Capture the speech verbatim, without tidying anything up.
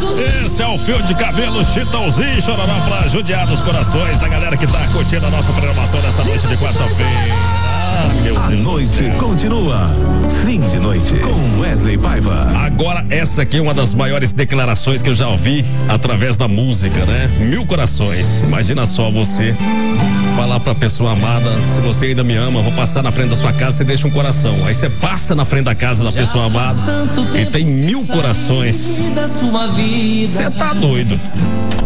Esse é o fio de cabelo Chitãozinho Chororó pra judiar dos corações da galera que tá curtindo a nossa programação nessa noite de quarta-feira. Ah, meu a Deus noite continua. Fim de noite com Wesley Paiva. Agora, essa aqui é uma das maiores declarações que eu já ouvi através da música, né? Mil corações. Imagina só você falar pra pessoa amada: se você ainda me ama, vou passar na frente da sua casa, você deixa um coração. Aí você passa na frente da casa da pessoa amada e tem mil corações. Você tá doido.